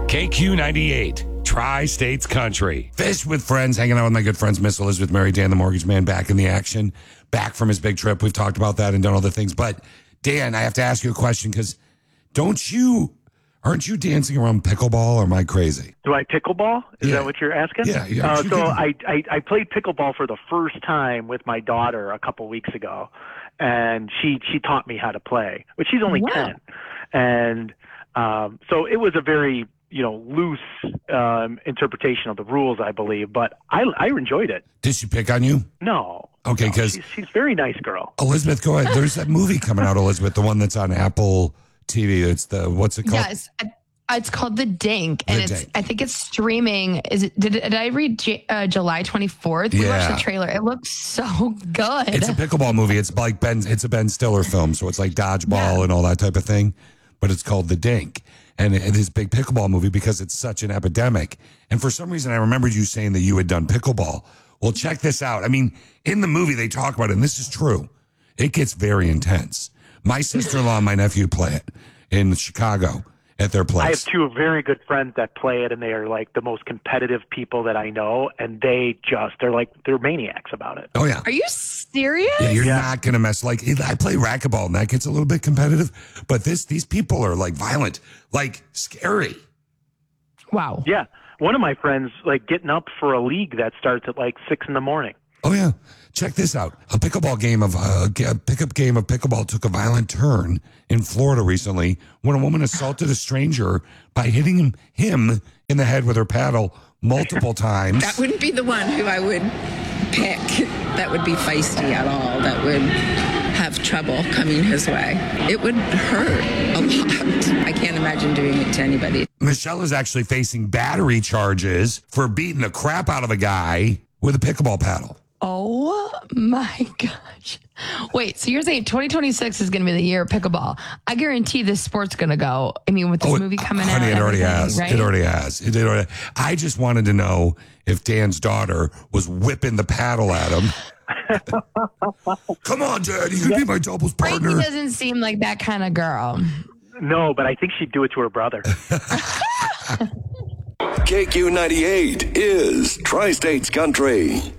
KQ98, Tri-States Country. Fish with friends, hanging out with my good friends, Miss Elizabeth, Mary, Dan, the mortgage man, back in the action, back from his big trip. We've talked about that and done all the things. But, Dan, I have to ask you a question because aren't you dancing around pickleball or am I crazy? Do I pickleball? Is that what you're asking? Yeah. I played pickleball for the first time with my daughter a couple weeks ago, and she taught me how to play, but she's only 10. And so it was a very loose interpretation of the rules, I believe, but I enjoyed it. Did she pick on you? No. Okay, because she's a very nice girl. Elizabeth, go ahead. There's that movie coming out, Elizabeth, the one that's on Apple TV. It's what's it called? Yes, it's called The Dink, and I think it's streaming. Did I read July 24th? We watched the trailer. It looks so good. It's a pickleball movie. It's like it's a Ben Stiller film, so it's like dodgeball and all that type of thing. But it's called The Dink, and it is a big pickleball movie because it's such an epidemic. And for some reason, I remembered you saying that you had done pickleball. Well, check this out. I mean, in the movie they talk about it, and this is true. It gets very intense. My sister-in-law and my nephew play it in Chicago at their place. I have two very good friends that play it, and they are like the most competitive people that I know, and they're maniacs about it. Oh, yeah. Are you serious? Yeah, you're not going to mess. Like, I play racquetball, and that gets a little bit competitive, but these people are like violent, like scary. Wow. Yeah. One of my friends, like, getting up for a league that starts at like 6 a.m. Oh, yeah. Check this out. A pickup game of pickleball took a violent turn in Florida recently when a woman assaulted a stranger by hitting him in the head with her paddle multiple times. That wouldn't be the one who I would pick. That would be feisty at all. That would have trouble coming his way. It would hurt a lot. I can't imagine doing it to anybody. Michelle is actually facing battery charges for beating the crap out of a guy with a pickleball paddle. Oh my gosh. Wait, so you're saying 2026 is going to be the year of pickleball. I guarantee this sport's going to go. I mean, with this movie coming out. It already has. Right? It already has. I just wanted to know if Dan's daughter was whipping the paddle at him. Come on, Dad. You can be my doubles partner. Frankie doesn't seem like that kind of girl. No, but I think she'd do it to her brother. KQ98 is Tri-States Country.